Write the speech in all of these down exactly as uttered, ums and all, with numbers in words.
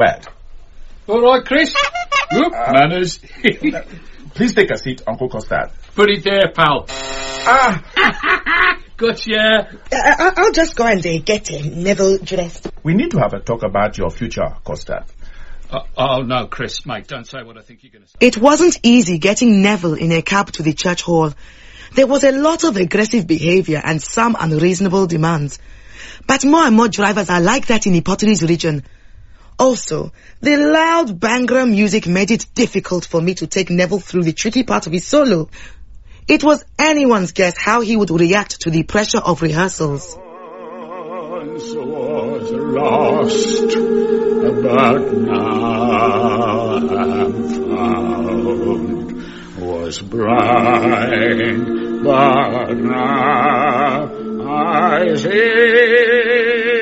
Bad. All right, Chris. Look, Uh, manners. Please take a seat, Uncle Costard. Put it there, pal. Ah, Gotcha. I- I'll just go and uh, get uh, Neville dressed. We need to have a talk about your future, Costard. Uh, oh, no, Chris, mate, don't say what I think you're going to say. It wasn't easy getting Neville in a cab to the church hall. There was a lot of aggressive behavior and some unreasonable demands. But more and more drivers are like that in the Potteries region. Also, the loud Bhangra music made it difficult for me to take Neville through the tricky part of his solo. It was anyone's guess how he would react to the pressure of rehearsals. Once was lost, but now am found. Was blind, but now I see.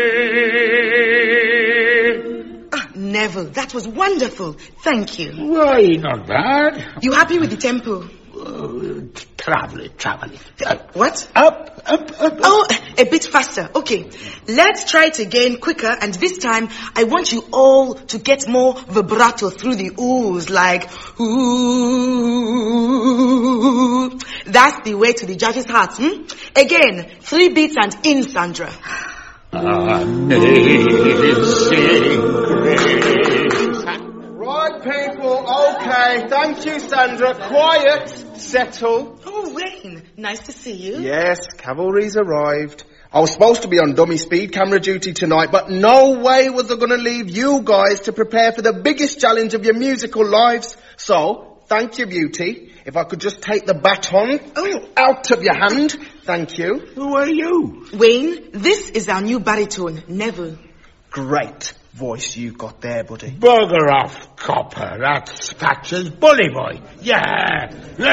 Ah, Neville, that was wonderful. Thank you. Why, not bad. You happy with the tempo? Uh, traveling, traveling. Uh, What? up, up, up, up. Oh, a bit faster. Okay. Let's try it again quicker, and this time I want you all to get more vibrato through the oohs, like ooh. That's the way to the judge's heart. Hmm? Again, three beats and in, Sandra. Amazing grace. Right, people, okay. Thank you, Sandra. Quiet. Settle. Oh, Wayne, nice to see you. Yes, cavalry's arrived. I was supposed to be on dummy speed camera duty tonight, but no way was I going to leave you guys to prepare for the biggest challenge of your musical lives. So, thank you, Beauty. If I could just take the baton oh, out of your hand. Thank you. Who are you? Wayne, this is our new baritone, Neville. Great voice you got there, buddy. Bugger off, copper. That's Thatcher's bully boy. Yeah.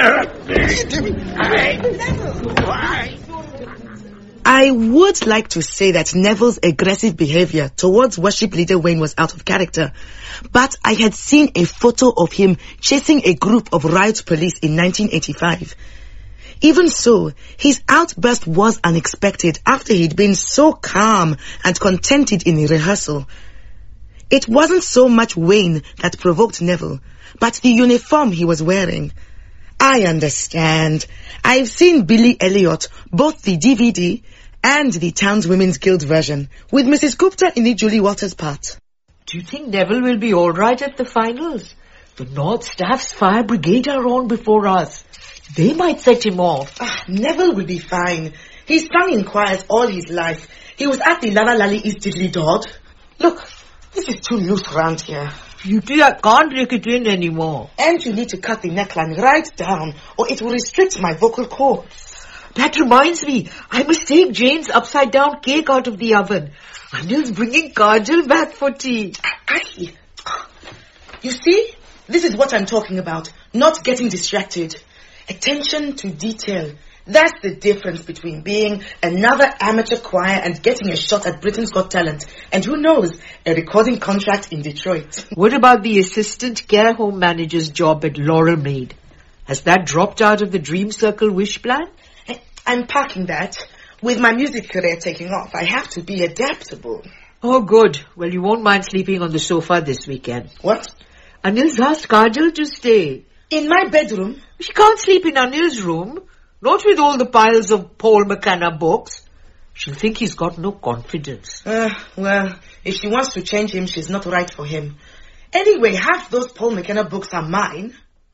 I would like to say that Neville's aggressive behavior towards worship leader Wayne was out of character, but I had seen a photo of him chasing a group of riot police in nineteen eighty-five. Even so, his outburst was unexpected after he'd been so calm and contented in the rehearsal. It wasn't so much Wayne that provoked Neville, but the uniform he was wearing. I understand. I've seen Billy Elliot, both the D V D and the Towns Women's Guild version, with Missus Gupta in the Julie Walters part. Do you think Neville will be all right at the finals? The North Staff's fire brigade are on before us. They might set him off. Ah, Neville will be fine. He's sung in choirs all his life. He was at the Lala Lally East Diddley Dodd. Look, this is too loose round here. Beauty, I can't rake it in anymore. And you need to cut the neckline right down, or it will restrict my vocal cords. That reminds me, I must take Jane's upside-down cake out of the oven. Anil's bringing kajal back for tea. Aye. You see, this is what I'm talking about. Not getting distracted. Attention to detail. That's the difference between being another amateur choir and getting a shot at Britain's Got Talent. And who knows, a recording contract in Detroit. What about the assistant care home manager's job at Laurel Maid? Has that dropped out of the Dream Circle wish plan? I'm parking that. With my music career taking off, I have to be adaptable. Oh, good. Well, you won't mind sleeping on the sofa this weekend. What? Anil's asked Kajal to stay. In my bedroom? She can't sleep in Anil's room. Not with all the piles of Paul McKenna books. She'll think he's got no confidence. Uh, well, if she wants to change him, she's not right for him. Anyway, half those Paul McKenna books are mine.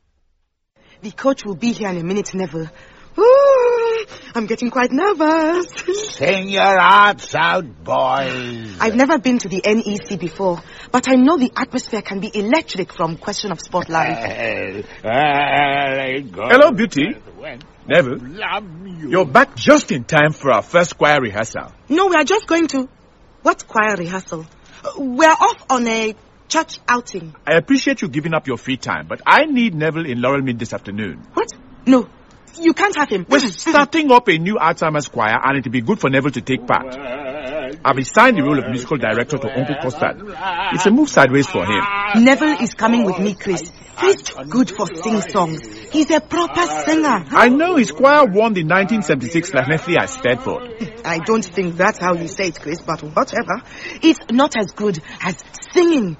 The coach will be here in a minute, Neville. Ooh, I'm getting quite nervous. Sing your hearts out, boys. I've never been to the N E C before, but I know the atmosphere can be electric from Question of Sport Live. Hello, Beauty. Neville, you. You're back just in time for our first choir rehearsal. No, we are just going to... What choir rehearsal? Uh, we're off on a church outing. I appreciate you giving up your free time, but I need Neville in Laurel Mead this afternoon. What? No. You can't have him. We're starting up a new Alzheimer's choir, and it'll be good for Neville to take part. I've assigned the role of musical director to Uncle Costard. It's a move sideways for him. Neville is coming with me, Chris. He's good for sing-songs. He's a proper singer. I know his choir won the nineteen seventy-six Llanelli at Stedford. I don't think that's how you say it, Chris, but whatever. It's not as good as singing.